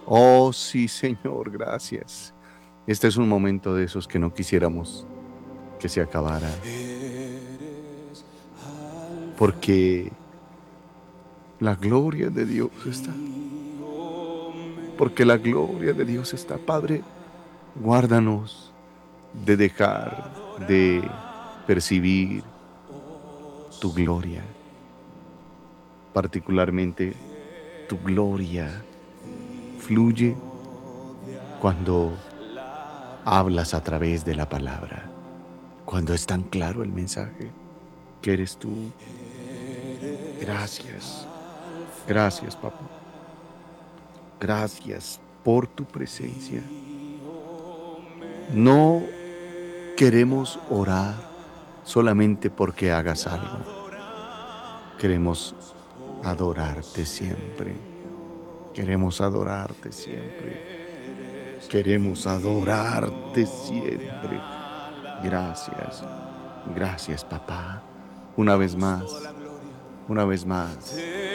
Oh, sí, Señor, gracias. Este es un momento de esos que no quisiéramos que se acabara, Eres porque la gloria de Dios está, y porque la gloria de Dios está. Padre, guárdanos de dejar de percibir tu gloria, particularmente tu gloria fluye cuando hablas a través de la palabra, cuando es tan claro el mensaje que eres tú. Gracias, gracias, papá. Gracias por tu presencia. No queremos orar solamente porque hagas algo. Queremos adorarte siempre. Queremos adorarte siempre. Queremos adorarte siempre. Gracias. Gracias, papá. Una vez damos toda la más. gloria. Una vez más.